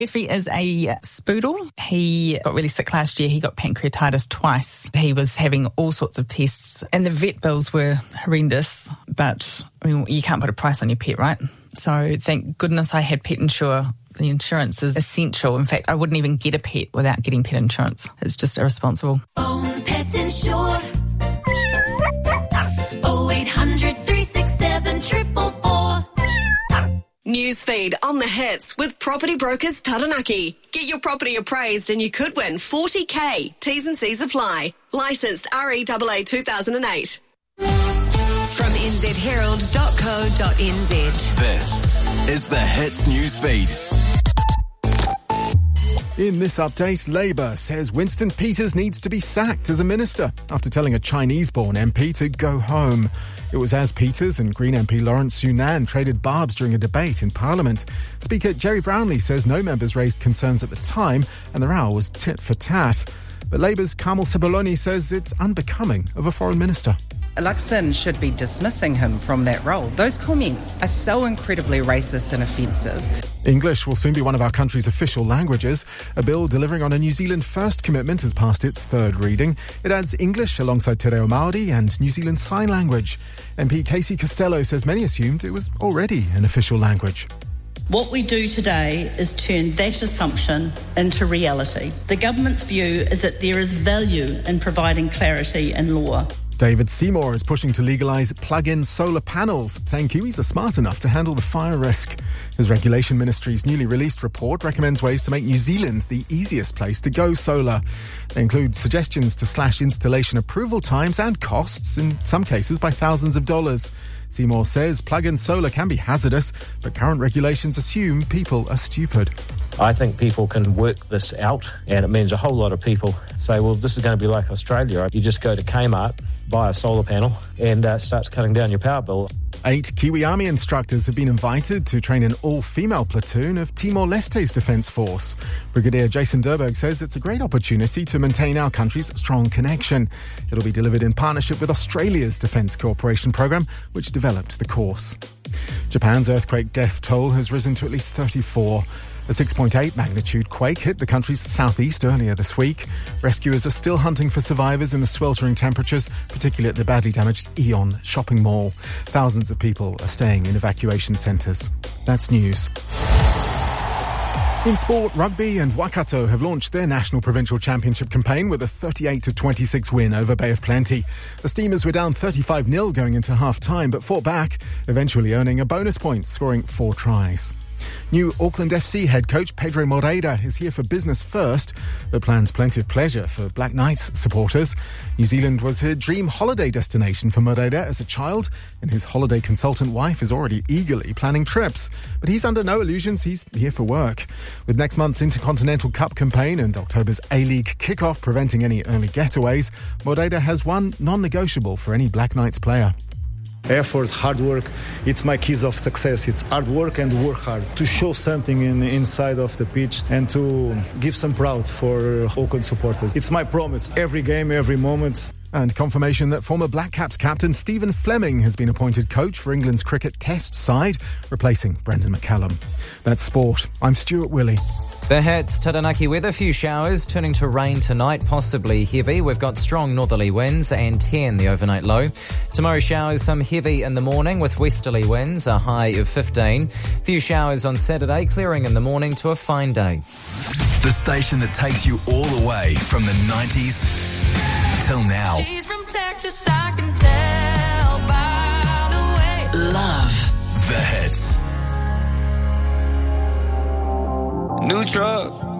Jeffrey is a spoodle. He got really sick last year. He got pancreatitis twice. He was having all sorts of tests and the vet bills were horrendous. But, I mean, you can't put a price on your pet, right? So thank goodness I had Pet Insure. The insurance is essential. In fact, I wouldn't even get a pet without getting pet insurance. It's just irresponsible. Phone Pet Insure. 0800 367 444. Newsfeed on the hits with Property Brokers Taranaki. Get your property appraised and you could win $40,000. T's and C's apply. Licensed REAA 2008. From nzherald.co.nz. This is the Hits Newsfeed. In this update, Labour says Winston Peters needs to be sacked as a minister after telling a Chinese-born MP to go home. It was as Peters and Green MP Lawrence Yunnan traded barbs during a debate in Parliament. Speaker Jerry Brownlee says no members raised concerns at the time and the row was tit for tat. But Labour's Carmel Ceboloni says it's unbecoming of a foreign minister. Luxon should be dismissing him from that role. Those comments are so incredibly racist and offensive. English will soon be one of our country's official languages. A bill delivering on a New Zealand First commitment has passed its third reading. It adds English alongside Te Reo Māori and New Zealand Sign Language. MP Casey Costello says many assumed it was already an official language. What we do today is turn that assumption into reality. The government's view is that there is value in providing clarity in law. David Seymour is pushing to legalise plug-in solar panels, saying Kiwis are smart enough to handle the fire risk. His Regulation Ministry's newly released report recommends ways to make New Zealand the easiest place to go solar. They include suggestions to slash installation approval times and costs, in some cases by thousands of dollars. Seymour says plug-in solar can be hazardous, but current regulations assume people are stupid. I think people can work this out, and it means a whole lot of people say, well, this is going to be like Australia. You just go to Kmart, buy a solar panel, and starts cutting down your power bill. 8 Kiwi Army instructors have been invited to train an all-female platoon of Timor-Leste's Defence Force. Brigadier Jason Durberg says it's a great opportunity to maintain our country's strong connection. It'll be delivered in partnership with Australia's Defence Cooperation Programme, which developed the course. Japan's earthquake death toll has risen to at least 34. A 6.8 magnitude quake hit the country's southeast earlier this week. Rescuers are still hunting for survivors in the sweltering temperatures, particularly at the badly damaged Aeon shopping mall. Thousands of people are staying in evacuation centres. That's news. In sport, rugby and Waikato have launched their National Provincial Championship campaign with a 38-26 win over Bay of Plenty. The Steamers were down 35-0 going into half-time, but fought back, eventually earning a bonus point, scoring 4 tries. New Auckland FC head coach Pedro Moreira is here for business first, but plans plenty of pleasure for Black Knights supporters. New Zealand was her dream holiday destination for Moreira as a child, and his holiday consultant wife is already eagerly planning trips. But he's under no illusions, he's here for work. With next month's Intercontinental Cup campaign and October's A-League kickoff preventing any early getaways, Moreira has one non-negotiable for any Black Knights player. Effort, hard work, it's my keys of success. It's hard work and work hard to show something inside of the pitch and to give some proud for Auckland supporters. It's my promise, every game, every moment. And confirmation that former Black Caps captain Stephen Fleming has been appointed coach for England's cricket test side, replacing Brendan McCallum. That's sport. I'm Stuart Willey. The hits, Taranaki weather, few showers, turning to rain tonight, possibly heavy. We've got strong northerly winds and 10 the overnight low. Tomorrow showers, some heavy in the morning with westerly winds, a high of 15. Few showers on Saturday, clearing in the morning to a fine day. The station that takes you all the way from the 90s till now. She's from Texas, I can tell by the way. Love the hits. New truck,